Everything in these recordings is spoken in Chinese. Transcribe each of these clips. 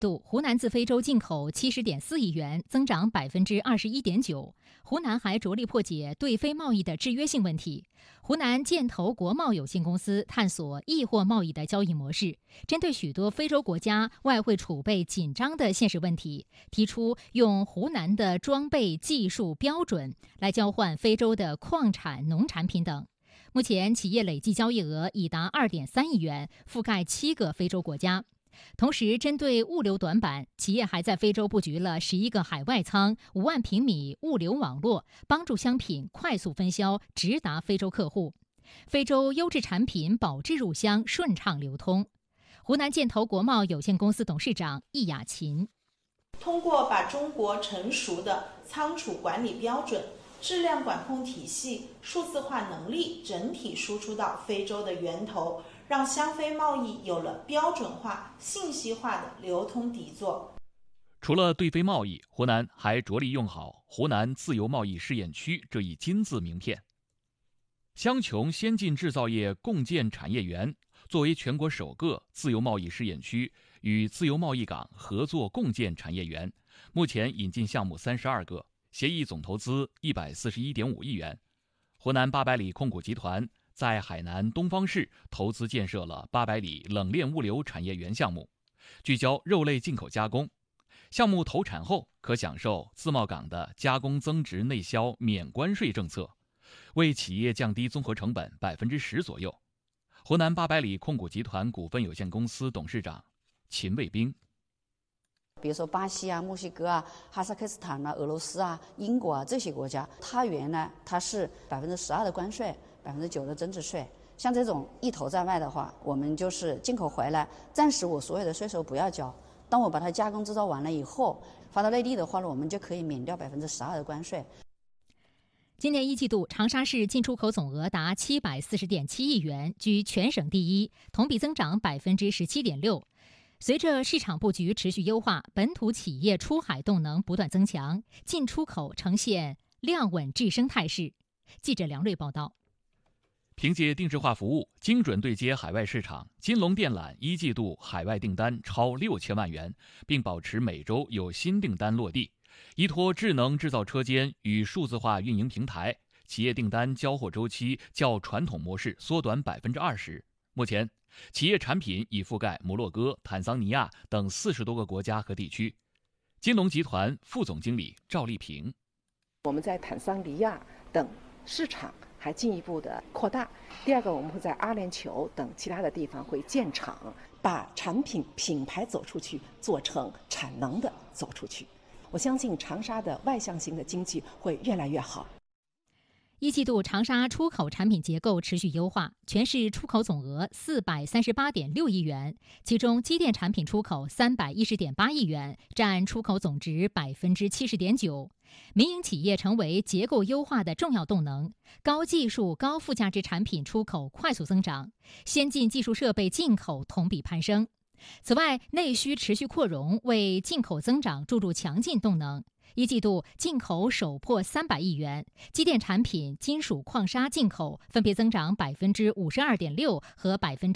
度，湖南自非洲进口70.4亿元，增长21.9%。湖南还着力破解对非贸易的制约性问题。湖南建投国贸有限公司探索易货贸易的交易模式，针对许多非洲国家外汇储备紧张的现实问题，提出用湖南的装备技术标准来交换非洲的矿产、农产品等。目前，企业累计交易额已达2.3亿元，覆盖7个非洲国家。同时，针对物流短板，企业还在非洲布局了11个海外仓、5万平米物流网络，帮助商品快速分销，直达非洲客户。非洲优质产品保质入箱，顺畅流通。湖南建投国贸有限公司董事长易雅琴： 通过把中国成熟的仓储管理标准、质量管控体系、数字化能力整体输出到非洲的源头，让湘非贸易有了标准化、信息化的流通底座。 除了对非贸易，湖南还着力用好湖南自由贸易试验区这一金字名片。湘琼先进制造业共建产业园作为全国首个自由贸易试验区，与自由贸易港合作共建产业园，目前引进项目32个，协议总投资141.5亿元。湖南800里控股集团在海南东方市投资建设了800里冷链物流产业园项目，聚焦肉类进口加工。项目投产后可享受自贸港的加工增值内销免关税政策，为企业降低综合成本10%左右。湖南800里控股集团股份有限公司董事长秦卫兵： 比如说巴西啊、墨西哥啊、哈萨克斯坦啊、俄罗斯啊、英国啊这些国家，它原来它是12%的关税，9%的增值税。像这种一头在外的话，我们就是进口回来，暂时我所有的税收不要交，当我把它加工制造完了以后，发到内地的话呢，我们就可以免掉12%的关税。 今年1季度，长沙市进出口总额达740.7亿元，居全省第一，同比增长17.6%。随着市场布局持续优化，本土企业出海动能不断增强，进出口呈现量稳质升态势。记者梁瑞报道。 凭借定制化服务，精准对接海外市场，金龙电缆1季度海外订单超6000万元，并保持每周有新订单落地。依托智能制造车间与数字化运营平台，企业订单交货周期较传统模式缩短20%。目前，企业产品已覆盖摩洛哥、坦桑尼亚等40多个国家和地区。金龙集团副总经理赵丽萍： 我们在坦桑尼亚等市场还进一步的扩大。第二个，我们会在阿联酋等其他的地方会建厂，把产品品牌走出去，做成产能的走出去。我相信长沙的外向型的经济会越来越好。 1季度长沙出口产品结构持续优化，全市出口总额438.6亿元，其中机电产品出口310.8亿元，占出口总值70.9%。民营企业成为结构优化的重要动能，高技术、高附加值产品出口快速增长，先进技术设备进口同比攀升。此外，内需持续扩容，为进口增长注入强劲动能。1季度进口首破300亿元，机电产品、金属矿砂进口分别增长52.6%和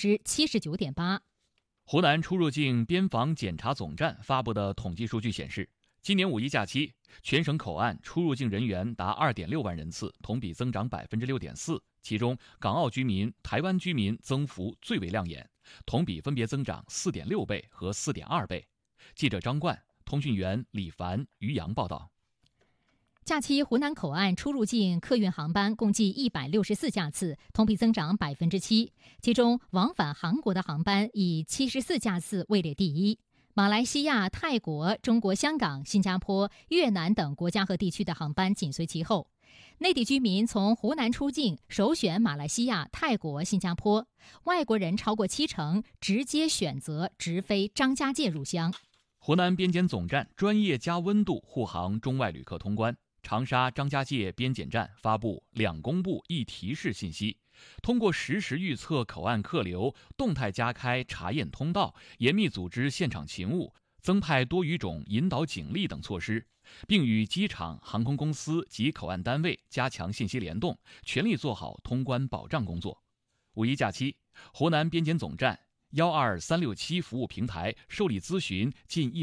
79.8%。 湖南出入境边防检查总站发布的统计数据显示，今年5一假期，全省口岸出入境人员达2.6万人次，同比增长6.4%。其中，港澳居民、台湾居民增幅最为亮眼，同比分别增长4.6倍和4.2倍。记者张冠、通讯员李凡、于洋报道。 假期湖南口岸出入境客运航班共计164架次，同比增长7%。其中，往返韩国的航班以74架次位列第一。马来西亚、泰国、中国香港、新加坡、越南等国家和地区的航班紧随其后。内地居民从湖南出境首选马来西亚、泰国、新加坡，外国人超过70%直接选择直飞张家界入乡。 湖南边检总站专业加温度护航中外旅客通关。长沙张家界边检站发布2公布1提示信息，通过实时预测口岸客流，动态加开查验通道，严密组织现场勤务，增派多语种引导警力等措施，并与机场、航空公司及口岸单位加强信息联动，全力做好通关保障工作。5一假期，湖南边检总站 12367服务平台受理咨询近